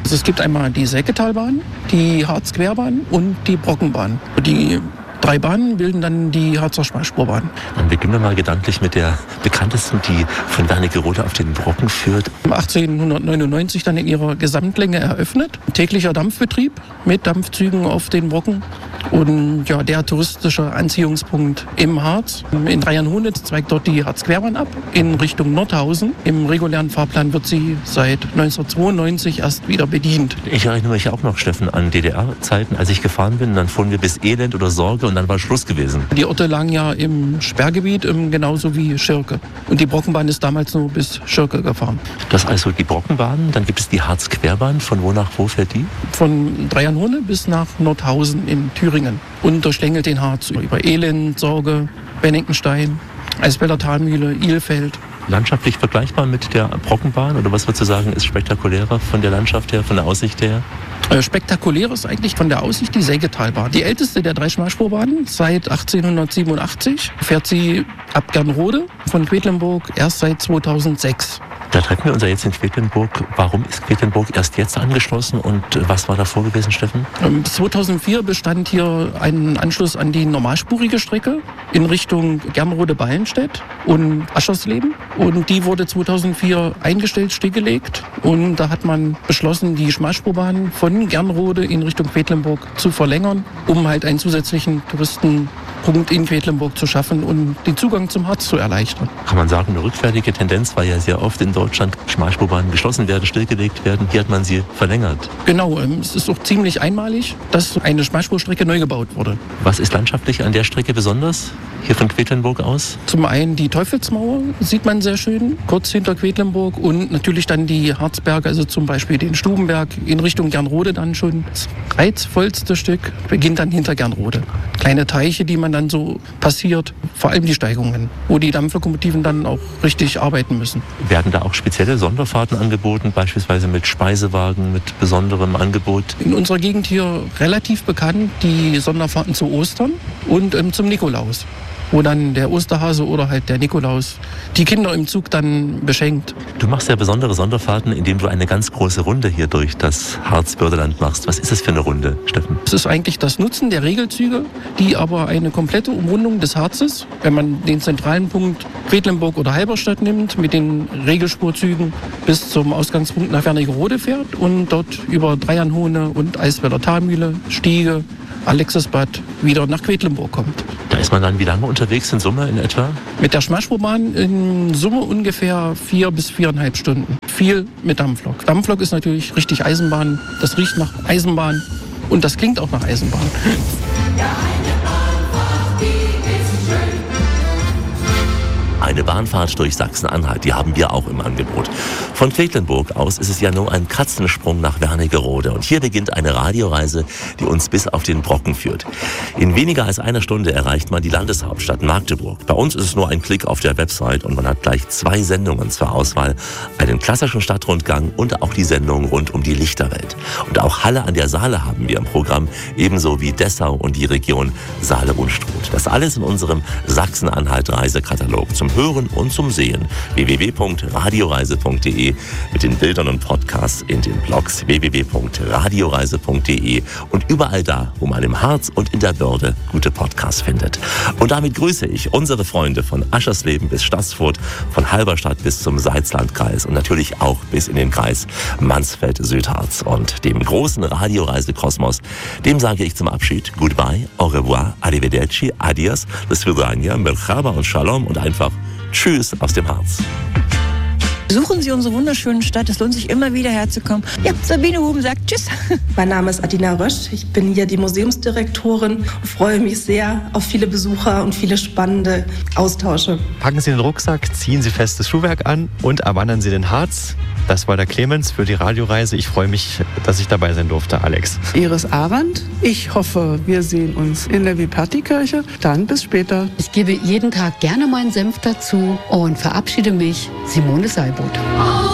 Also es gibt einmal die Säcketalbahn, die Harzquerbahn und die Brockenbahn. Die 3 Bahnen bilden dann die Harzer Schmalspurbahn. Dann beginnen wir mal gedanklich mit der bekanntesten, die von Wernigerode auf den Brocken führt. 1899 dann in ihrer Gesamtlänge eröffnet. Täglicher Dampfbetrieb mit Dampfzügen auf den Brocken. Und ja, der touristische Anziehungspunkt im Harz. In Dreyernhohne zweigt dort die Harzquerbahn ab in Richtung Nordhausen. Im regulären Fahrplan wird sie seit 1992 erst wieder bedient. Ich erinnere mich auch noch, Steffen, an DDR-Zeiten, als ich gefahren bin. Dann fuhren wir bis Elend oder Sorge und dann war Schluss gewesen. Die Orte lagen ja im Sperrgebiet, genauso wie Schirke. Und die Brockenbahn ist damals nur bis Schirke gefahren. Das ist also die Brockenbahn. Dann gibt es die Harzquerbahn. Von wo nach wo fährt die? Von Dreyernhohne bis nach Nordhausen in Thüringen. Und durchschlängelt den Harz über Elend, Sorge, Benninkenstein, Eisfelder Talmühle, Ilfeld. Landschaftlich vergleichbar mit der Brockenbahn? Oder was würdest du sagen, ist spektakulärer von der Landschaft her, von der Aussicht her? Spektakulär ist eigentlich von der Aussicht die Sägetalbahn. Die älteste der 3 Schmalspurbahnen, seit 1887, fährt sie ab Gernrode von Quedlinburg erst seit 2006. Da treffen wir uns ja jetzt in Quedlinburg. Warum ist Quedlinburg erst jetzt angeschlossen und was war davor gewesen, Steffen? 2004 bestand hier ein Anschluss an die normalspurige Strecke in Richtung Gernrode-Ballenstedt und Aschersleben. Und die wurde 2004 eingestellt, stillgelegt. Und da hat man beschlossen, die Schmalspurbahn von Gernrode in Richtung Quedlinburg zu verlängern, um halt einen zusätzlichen Touristenpunkt in Quedlinburg zu schaffen und den Zugang zum Harz zu erleichtern. Kann man sagen, eine rückwärtige Tendenz, weil ja sehr oft in Deutschland Schmalspurbahnen geschlossen werden, stillgelegt werden. Hier hat man sie verlängert. Genau, es ist auch ziemlich einmalig, dass eine Schmalspurstrecke neu gebaut wurde. Was ist landschaftlich an der Strecke besonders, hier von Quedlinburg aus? Zum einen die Teufelsmauer sieht man sehr schön, kurz hinter Quedlinburg, und natürlich dann die Harzberge, also zum Beispiel den Stubenberg in Richtung Gernrode dann schon. Das reizvollste Stück beginnt dann hinter Gernrode. Kleine Teiche, die man dann so passiert, vor allem die Steigungen, wo die Dampflokomotiven dann auch richtig arbeiten müssen. Werden da auch spezielle Sonderfahrten angeboten, beispielsweise mit Speisewagen, mit besonderem Angebot? In unserer Gegend hier relativ bekannt die Sonderfahrten zu Ostern und zum Nikolaus, wo dann der Osterhase oder halt der Nikolaus die Kinder im Zug dann beschenkt. Du machst ja besondere Sonderfahrten, indem du eine ganz große Runde hier durch das Harzbörderland machst. Was ist das für eine Runde, Steffen? Es ist eigentlich das Nutzen der Regelzüge, die aber eine komplette Umrundung des Harzes, wenn man den zentralen Punkt Quedlinburg oder Halberstadt nimmt, mit den Regelspurzügen bis zum Ausgangspunkt nach Wernigerode fährt und dort über Dreyernhohne und Eisfelder Talmühle, Stiege, Alexisbad wieder nach Quedlinburg kommt. Da ist man dann wie lange unterwegs in Summe in etwa? Mit der Schmalspurbahn in Summe ungefähr 4 bis 4,5 Stunden. Viel mit Dampflok. Dampflok ist natürlich richtig Eisenbahn. Das riecht nach Eisenbahn und das klingt auch nach Eisenbahn. Eine Bahnfahrt durch Sachsen-Anhalt, die haben wir auch im Angebot. Von Quedlinburg aus ist es ja nur ein Katzensprung nach Wernigerode. Und hier beginnt eine Radioreise, die uns bis auf den Brocken führt. In weniger als einer Stunde erreicht man die Landeshauptstadt Magdeburg. Bei uns ist es nur ein Klick auf der Website und man hat gleich 2 Sendungen zur Auswahl. Einen klassischen Stadtrundgang und auch die Sendung rund um die Lichterwelt. Und auch Halle an der Saale haben wir im Programm, ebenso wie Dessau und die Region Saale-Unstrut. Das alles in unserem Sachsen-Anhalt-Reisekatalog zum Hören und zum Sehen. www.radioreise.de mit den Bildern und Podcasts in den Blogs www.radioreise.de und überall da, wo man im Harz und in der Börde gute Podcasts findet. Und damit grüße ich unsere Freunde von Aschersleben bis Staßfurt, von Halberstadt bis zum Salzlandkreis und natürlich auch bis in den Kreis Mansfeld-Südharz. Und dem großen Radioreisekosmos, dem sage ich zum Abschied Goodbye, au revoir, arrivederci, adios, do svidania, merhaba und shalom und einfach Tschüss aus dem Harz. Besuchen Sie unsere wunderschöne Stadt. Es lohnt sich immer wieder herzukommen. Ja, Sabine Huben sagt Tschüss. Mein Name ist Adina Rösch. Ich bin hier die Museumsdirektorin und freue mich sehr auf viele Besucher und viele spannende Austausche. Packen Sie den Rucksack, ziehen Sie festes Schuhwerk an und erwandern Sie den Harz. Das war der Clemens für die Radioreise. Ich freue mich, dass ich dabei sein durfte, Alex. Iris Arendt. Ich hoffe, wir sehen uns in der Vipatikirche. Dann bis später. Ich gebe jeden Tag gerne meinen Senf dazu und verabschiede mich, Simone Seilboot.